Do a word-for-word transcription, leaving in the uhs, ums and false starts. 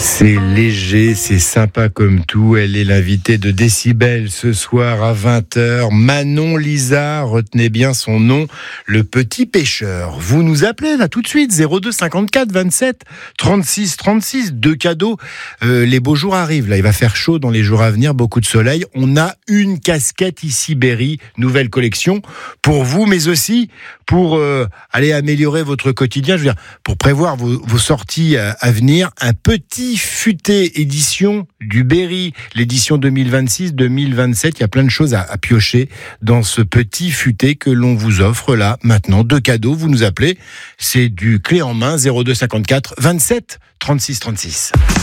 C'est léger, c'est sympa comme tout. Elle est l'invitée de Décibel ce soir à vingt heures. Manon Lisa, retenez bien son nom, le petit pêcheur. Vous nous appelez là tout de suite, zéro deux cinquante-quatre vingt-sept trente-six trente-six. Deux cadeaux. Euh, les beaux jours arrivent. Là, il va faire chaud dans les jours à venir, beaucoup de soleil. On a une casquette ici Berry, nouvelle collection pour vous, mais aussi pour euh, aller améliorer votre quotidien. Je veux dire, pour prévoir vos, vos sorties à, à venir, un petit futé édition du Berry, l'édition deux mille vingt-six deux mille vingt-sept. Il y a plein de choses à, à piocher dans ce petit futé que l'on vous offre là maintenant. Deux cadeaux, vous nous appelez. C'est du clé en main, zéro deux cinquante-quatre vingt-sept trente-six trente-six.